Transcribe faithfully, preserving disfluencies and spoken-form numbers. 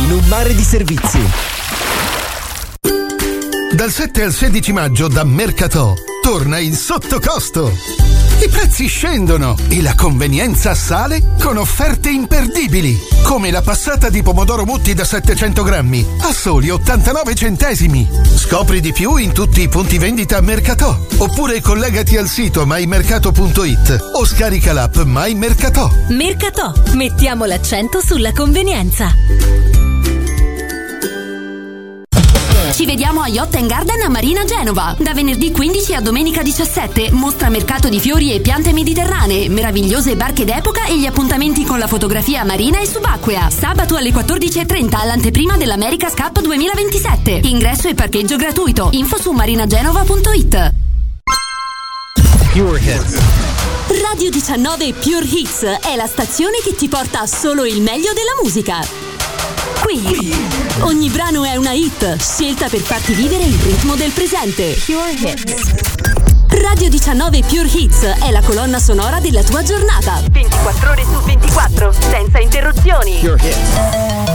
in un mare di servizi. Dal sette al sedici maggio da Mercatò torna il sottocosto. I prezzi scendono e la convenienza sale con offerte imperdibili, come la passata di pomodoro Mutti da settecento grammi a soli ottantanove centesimi. Scopri di più in tutti i punti vendita Mercatò, oppure collegati al sito mymercato punto it o scarica l'app MyMercatò. Mercatò, mettiamo l'accento sulla convenienza. Ci vediamo a Yacht and Garden a Marina Genova. Da venerdì quindici a domenica diciassette. Mostra mercato di fiori e piante mediterranee, meravigliose barche d'epoca e gli appuntamenti con la fotografia marina e subacquea. Sabato alle quattordici e trenta all'anteprima dell'America's Cup duemilaventisette. Ingresso e parcheggio gratuito. Info su marinagenova punto it. Pure Hits. Radio diciannove Pure Hits è la stazione che ti porta solo il meglio della musica. Qui ogni brano è una hit, scelta per farti vivere il ritmo del presente. Pure Hits. Radio diciannove Pure Hits è la colonna sonora della tua giornata. ventiquattro ore su ventiquattro, senza interruzioni. Pure Hits.